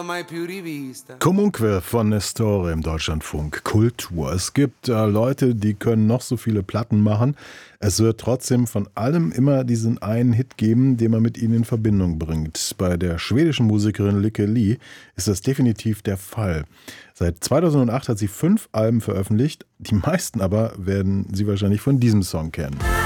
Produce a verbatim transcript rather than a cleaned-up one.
mai più rivista. Comunque von Nestore im Deutschlandfunk Kultur. Es gibt äh, Leute, die können noch so viele Platten machen. Es wird trotzdem von allem immer diesen einen Hit geben, den man mit ihnen in Verbindung bringt. Bei der schwedischen Musikerin Lykke Li ist das definitiv der Fall. Seit zweitausendacht hat sie fünf Alben veröffentlicht. Die meisten aber werden sie wahrscheinlich von diesem Song kennen.